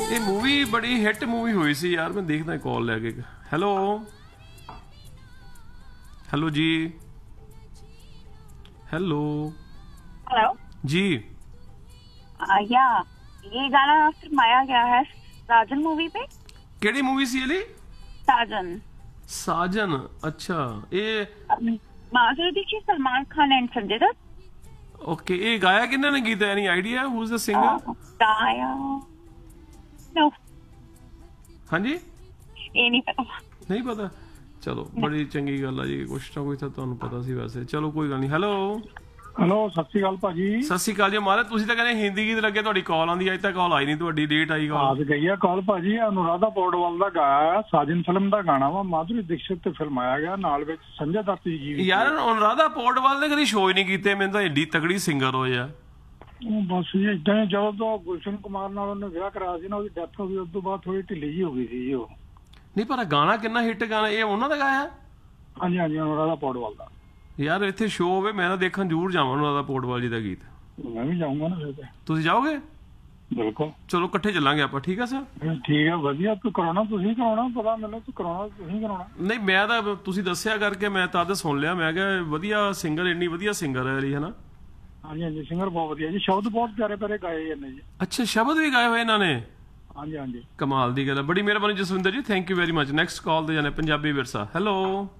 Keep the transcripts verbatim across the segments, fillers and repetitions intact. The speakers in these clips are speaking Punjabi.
ਇਹ ਮੂਵੀ ਬੜੀ ਹਿੱਟ ਮੂਵੀ ਹੋਈ ਸੀ ਯਾਰ। ਮੈਂ ਦੇਖਦਾ ਕਾਲ ਲੈ ਕੇ। ਹੈਲੋ हेलो जी। हेलो हेलो जी। आ, या ये गाना फिल्माया गया है साजन मूवी पे। केड़ी मूवी सी ये? साजन। साजन, अच्छा। ये माधुरी दीक्षित, सलमान खान एंड संजय दत्त। ओके, ये गाया किन्ने ने गीत है? Any idea who is the singer? गाया नो। हाँ जी, ये नहीं पता। नहीं पता। चलो बड़ी चंगी गल है जी, कुछ ना कुछ तो तुहानू पता सी वैसे। चलो कोई गल नहीं। हेलो हेलो सत श्री अकाल भाजी। सत श्री अकाल जी महाराज। तुसीं तां कहंदे हिंदी गीत लगे, तुहाडी कॉल आंदी, अज तक कॉल आई नहीं तुहाडी, लेट आई कॉल। आज गई है कॉल भाजी। अनुराधा पौडवाल दा गाया साजन फिल्म दा गाना वा, माधुरी दीक्षित ते फिल्माया गया, नाल विच संजय दत्त जी। यार अनुराधा पौडवाल ने कदी शो ही नहीं कीते, मैनूं तां एडी तगड़ी सिंगर होए आ। बस ये इदां ही जदों तो गुलशन कुमार नाल उन्हें विआह कराया सी ना, ओदी डेथ हो गई, उस तो बाद थोड़ी ढिल्ली जी हो गई सी वो। नहीं पर गाना कितना हिट गाना, ये उन्हां दा गाया? हाँ जी हाँ जी, अनुराधा पौडवाल दा। यार इत्थे शो होवे, मैं तां देखण जरूर जावां अनुराधा पौडवाल जी दा गीत। मैं भी जाऊंगा ना फिर ते। तुसीं जाओगे? बिल्कुल। चलो इकट्ठे चलांगे आपां, ठीक है सर? ठीक है, वधिया। तू कराउणा तुसीं कराउणा, पता मैनूं तू कराउणा तुसीं कराउणा। नहीं मैं तां तुसीं दस्सिया करके मैं तद सुन लिया, मैं कहा वधिया सिंगर, इन्नी वधिया सिंगर है है ना। हाँ जी हाँ जी, सिंगर बहुत वधिया जी, शब्द बहुत प्यारे प्यारे गाए इन्हें जी। अच्छा, शब्द भी गाए हुए इन्हां ने? हाँ जी हाँ जी। कमाल दी गल है। बड़ी मेहरबानी जसविंदर जी, thank you very much. Next call ते जाने पंजाबी विरसा। हेलो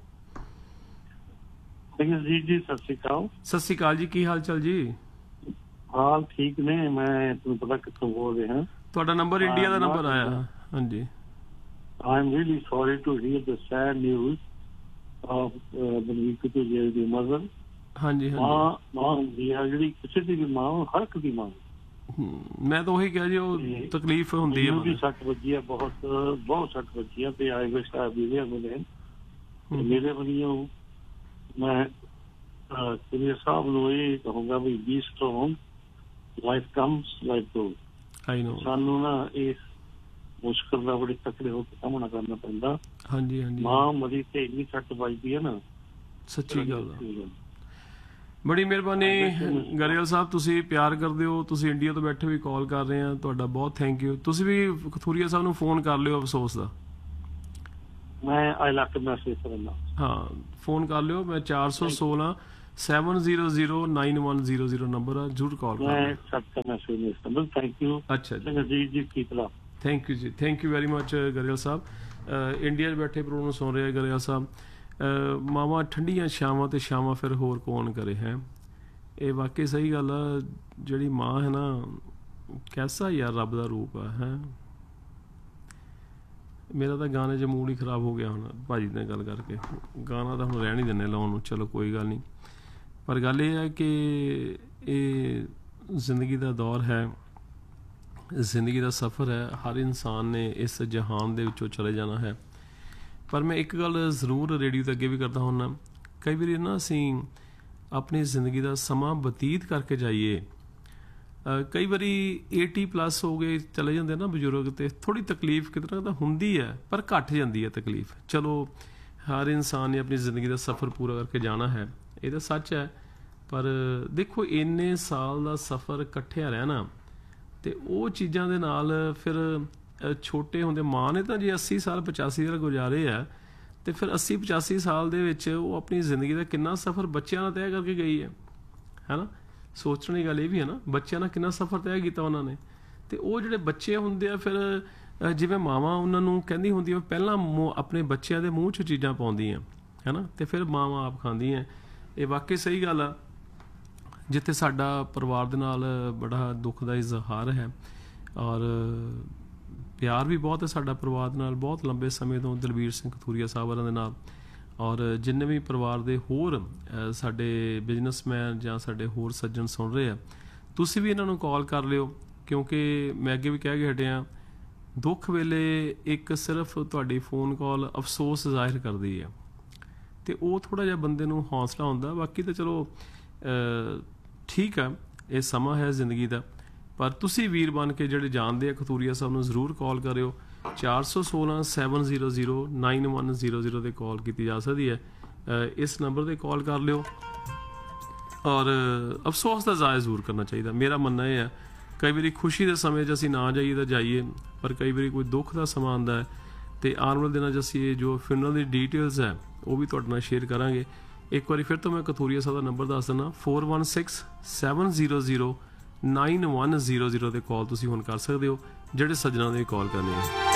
जी जी सत श्री अकाल। सत श्री अकाल जी, की हाल चाल जी? हाल ठीक ने। मैं तुम्हें पता कितों बोल रहे हैं? ਤੁਹਾਡਾ ਨੰਬਰ ਇੰਡੀਆ ਦਾ ਨੰਬਰ ਆਇਆ। ਹਾਂਜੀ। I am really sorry to here the sad news of Balvir कतूरिया the mother. ਹਾਂਜੀ मां ਹਾਂਜੀ। मां ਹੁੰਦੀ ਹੈ ਜਿਹੜੀ ਕਿਸੇ ਦੀ ਵੀ ਮਾਂ, ਹਰ ਇੱਕ ਦੀ ਮਾਂ। ਮੈਂ ਤਾਂ ਉਹੀ ਕਿਹਾ ਜੀ, ਉਹ ਤਕਲੀਫ ਹੁੰਦੀ ਹੈ। ਮੈਨੂੰ ਵੀ ਸੱਟ ਵੱਜੀ ਹੈ, ਬਹੁਤ ਬਹੁਤ ਸੱਟ ਵੱਜੀ ਹੈ ਤੇ ਆਏ ਵਿਸ਼ ਆ ਵੀ ਮਿਲੇ ਮੇਰੇ ਵੱਲੋਂ। ਮੈਂ ਕਲੀਅਰ ਸਾਹਿਬ ਨੂੰ ਇਹ ਕਹੂੰਗਾ ਵੀ B strong, life comes like ਦੋ। ਆਈ ਨੋ। ਸਾਨੂੰ ਨਾ ਇਸ ਮੁਸ਼ਕਲ ਦਾ ਬੜੀ ਤਕੜੇ ਹੋ ਕੇ ਸਾਹਮਣਾ ਕਰਨਾ ਪੈਂਦਾ। ਹਾਂਜੀ ਹਾਂਜੀ। ਮਾਂ ਮਰੀ ਤੇ ਇੰਨੀ ਸੱਟ ਵੱਜਦੀ ਹੈ ਨਾ, ਸੱਚੀ ਗੱਲ ਆ। ਬੜੀ ਮਿਹਰਬਾਨੀ ਗਰੇਵਾਲ ਸਾਹਿਬ, ਤੁਸੀਂ ਪਿਆਰ ਕਰਦੇ ਹੋ, ਤੁਸੀਂ ਇੰਡੀਆ ਤੋਂ ਬੈਠੇ ਵੀ ਕਾਲ ਕਰ ਰਹੇ ਆ, ਤੁਹਾਡਾ ਬਹੁਤ ਥੈਂਕ ਯੂ। ਤੁਸੀਂ ਵੀ ਕਥੂਰੀਆ ਸਾਹਿਬ ਨੂੰ ਫੋਨ ਕਰ ਲਿਓ ਅਫਸੋਸ ਦਾ। ਮੈਂ ਆਈ ਲੱਕ ਮੈਸੇਜ ਕਰਨਾ। ਹਾਂ ਫੋਨ ਕਰ ਲਿਓ। ਮੈਂ ਚਾਰ ਸੌ ਸੋਲਾਂ seven zero zero nine one zero zero number ਆ, ਜ਼ਰੂਰ ਕਾਲ ਕਰ। ਮੈਂ ਸੱਤ ਦਾ ਮੈਸੇਜ ਨਹੀਂ ਕਰਦਾ। Thank you. ਅੱਛਾ ਜੀ ਜੀ ਜੀ ਕੀਪ ਲਾ। ਥੈਂਕ ਯੂ ਜੀ, thank you very much Grewal Sahib. India 'ਚ ਬੈਠੇ ਪ੍ਰੋਗਰਾਮ ਸੁਣ ਰਹੇ ਗਰੇਵਾਲ ਸਾਹਿਬ। ਮਾਵਾਂ ਠੰਡੀਆਂ ਛਾਵਾਂ ਤੇ ਛਾਵਾਂ ਫਿਰ ਹੋਰ ਕੌਣ ਕਰੇ ਹੈ। ਇਹ ਵਾਕਈ ਸਹੀ ਗੱਲ ਆ। ਜਿਹੜੀ ਮਾਂ ਹੈ ਨਾ, ਕੈਸਾ ਯਾਰ ਰੱਬ ਦਾ ਰੂਪ ਆ ਹੈ। ਮੇਰਾ ਤਾਂ ਗਾਣੇ 'ਚ ਮੂਡ ਹੀ ਖਰਾਬ ਹੋ ਗਿਆ ਹੁਣ ਭਾਜੀ ਨਾਲ ਗੱਲ ਕਰਕੇ। ਗਾਣਾ ਤਾਂ ਹੁਣ ਰਹਿਣ ਹੀ ਦਿੰਦੇ ਲਾਉਣ ਨੂੰ, ਚਲੋ ਕੋਈ ਗੱਲ ਨਹੀਂ। ਪਰ ਗੱਲ ਇਹ ਹੈ ਕਿ ਇਹ ਜ਼ਿੰਦਗੀ ਦਾ ਦੌਰ ਹੈ, ਜ਼ਿੰਦਗੀ ਦਾ ਸਫ਼ਰ ਹੈ। ਹਰ ਇਨਸਾਨ ਨੇ ਇਸ ਜਹਾਨ ਦੇ ਵਿੱਚੋਂ ਚਲੇ ਜਾਣਾ ਹੈ। ਪਰ ਮੈਂ ਇੱਕ ਗੱਲ ਜ਼ਰੂਰ ਰੇਡੀਓ 'ਤੇ ਅੱਗੇ ਵੀ ਕਰਦਾ ਹੁੰਦਾ, ਕਈ ਵਾਰੀ ਨਾ ਅਸੀਂ ਆਪਣੀ ਜ਼ਿੰਦਗੀ ਦਾ ਸਮਾਂ ਬਤੀਤ ਕਰਕੇ ਜਾਈਏ। ਕਈ ਵਾਰੀ ਏਟੀ ਪਲੱਸ ਹੋ ਗਏ ਚਲੇ ਜਾਂਦੇ ਨਾ ਬਜ਼ੁਰਗ, ਤੇ ਥੋੜ੍ਹੀ ਤਕਲੀਫ ਕਿਤੇ ਨਾ ਤਾਂ ਹੁੰਦੀ ਹੈ, ਪਰ ਘੱਟ ਜਾਂਦੀ ਹੈ ਤਕਲੀਫ। ਚਲੋ ਹਰ ਇਨਸਾਨ ਨੇ ਆਪਣੀ ਜ਼ਿੰਦਗੀ ਦਾ ਸਫ਼ਰ ਪੂਰਾ ਕਰਕੇ ਜਾਣਾ ਹੈ, ਇਹ ਤਾਂ ਸੱਚ ਹੈ। ਪਰ ਦੇਖੋ ਇੰਨੇ ਸਾਲ ਦਾ ਸਫ਼ਰ ਇਕੱਠਿਆਂ ਰਹਿਣਾ, ਅਤੇ ਉਹ ਚੀਜ਼ਾਂ ਦੇ ਨਾਲ ਫਿਰ ਛੋਟੇ ਹੁੰਦੇ ਮਾਂ ਨੇ ਤਾਂ ਜੇ ਅੱਸੀ ਸਾਲ ਪਚਾਸੀ ਸਾਲ ਗੁਜ਼ਾਰੇ ਆ, ਅਤੇ ਫਿਰ ਅੱਸੀ ਪਚਾਸੀ ਸਾਲ ਦੇ ਵਿੱਚ ਉਹ ਆਪਣੀ ਜ਼ਿੰਦਗੀ ਦਾ ਕਿੰਨਾ ਸਫ਼ਰ ਬੱਚਿਆਂ ਨਾਲ ਤੈਅ ਕਰਕੇ ਗਈ ਹੈ ਹੈ ਨਾ। ਸੋਚਣ ਦੀ ਗੱਲ ਇਹ ਵੀ ਹੈ ਨਾ, ਬੱਚਿਆਂ ਨਾਲ ਕਿੰਨਾ ਸਫ਼ਰ ਤੈਅ ਕੀਤਾ ਉਹਨਾਂ ਨੇ। ਅਤੇ ਉਹ ਜਿਹੜੇ ਬੱਚੇ ਹੁੰਦੇ ਆ, ਫਿਰ ਜਿਵੇਂ ਮਾਵਾਂ ਉਹਨਾਂ ਨੂੰ ਕਹਿੰਦੀ ਹੁੰਦੀਆਂ ਪਹਿਲਾਂ ਮੂੰਹ ਆਪਣੇ ਬੱਚਿਆਂ ਦੇ ਮੂੰਹ 'ਚ ਚੀਜ਼ਾਂ ਪਾਉਂਦੀਆਂ ਹੈ ਨਾ, ਅਤੇ ਫਿਰ ਮਾਵਾਂ ਆਪ ਖਾਂਦੀਆਂ। ਇਹ ਵਾਕਈ ਸਹੀ ਗੱਲ ਆ। ਜਿੱਥੇ ਸਾਡਾ ਪਰਿਵਾਰ ਦੇ ਨਾਲ ਬੜਾ ਦੁੱਖ ਦਾ ਇਜ਼ਹਾਰ ਹੈ, ਔਰ ਪਿਆਰ ਵੀ ਬਹੁਤ ਹੈ ਸਾਡਾ ਪਰਿਵਾਰ ਦੇ ਨਾਲ, ਬਹੁਤ ਲੰਬੇ ਸਮੇਂ ਤੋਂ ਦਲਬੀਰ ਸਿੰਘ ਕਥੂਰੀਆ ਸਾਹਿਬ ਹੋਰਾਂ ਦੇ ਨਾਲ। ਔਰ ਜਿੰਨੇ ਵੀ ਪਰਿਵਾਰ ਦੇ ਹੋਰ ਸਾਡੇ ਬਿਜ਼ਨਸਮੈਨ ਜਾਂ ਸਾਡੇ ਹੋਰ ਸੱਜਣ ਸੁਣ ਰਹੇ ਆ, ਤੁਸੀਂ ਵੀ ਇਹਨਾਂ ਨੂੰ ਕਾਲ ਕਰ ਲਿਓ, ਕਿਉਂਕਿ ਮੈਂ ਅੱਗੇ ਵੀ ਕਹਿ ਕੇ ਹਟਿਆ, ਦੁੱਖ ਵੇਲੇ ਇੱਕ ਸਿਰਫ ਤੁਹਾਡੀ ਫੋਨ ਕਾਲ ਅਫਸੋਸ ਜ਼ਾਹਿਰ ਕਰਦੀ ਹੈ, ਅਤੇ ਉਹ ਥੋੜ੍ਹਾ ਜਿਹਾ ਬੰਦੇ ਨੂੰ ਹੌਸਲਾ ਹੁੰਦਾ। ਬਾਕੀ ਤਾਂ ਚਲੋ ਠੀਕ ਆ, ਇਹ ਸਮਾਂ ਹੈ ਜ਼ਿੰਦਗੀ ਦਾ। ਪਰ ਤੁਸੀਂ ਵੀਰ ਬਣ ਕੇ ਜਿਹੜੇ ਜਾਣਦੇ ਆ ਕਥੂਰੀਆ ਸਾਹਿਬ ਨੂੰ ਜ਼ਰੂਰ ਕਾਲ ਕਰਿਓ। ਚਾਰ ਸੌ ਸੋਲਾਂ seven zero zero nine one zero zero 'ਤੇ ਕਾਲ ਕੀਤੀ ਜਾ ਸਕਦੀ ਹੈ। ਇਸ ਨੰਬਰ 'ਤੇ ਕਾਲ ਕਰ ਲਿਓ। ਔਰ ਅਫਸੋਸ ਦਾ ਜ਼ਾਹਿਰ ਜ਼ਰੂਰ ਕਰਨਾ ਚਾਹੀਦਾ। ਮੇਰਾ ਮੰਨਣਾ ਇਹ ਹੈ ਕਈ ਵਾਰੀ ਖੁਸ਼ੀ ਦੇ ਸਮੇਂ 'ਚ ਅਸੀਂ ਨਾ ਜਾਈਏ ਤਾਂ ਜਾਈਏ, ਪਰ ਕਈ ਵਾਰੀ ਕੋਈ ਦੁੱਖ ਦਾ ਸਮਾਂ ਆਉਂਦਾ ਹੈ ਅਤੇ ਆਉਣ ਵਾਲੇ ਦਿਨਾਂ 'ਚ ਅਸੀਂ ਇਹ ਜੋ ਫਿਨਰਲ ਦੀ ਡੀਟੇਲਸ ਹੈ ਉਹ ਵੀ ਤੁਹਾਡੇ ਨਾਲ ਸ਼ੇਅਰ ਕਰਾਂਗੇ। ਇੱਕ ਵਾਰੀ ਫਿਰ ਤੋਂ ਮੈਂ ਕਥੂਰੀਆ ਸਾਹਿਬ ਦਾ ਨੰਬਰ ਦੱਸ ਦਿੰਦਾ, four one six seven zero zero nine one zero zero 'ਤੇ ਕਾਲ ਤੁਸੀਂ ਹੁਣ ਕਰ ਸਕਦੇ ਹੋ ਜਿਹੜੇ ਸੱਜਣਾਂ ਨੇ ਕਾਲ ਕਰਨੀ ਹੈ।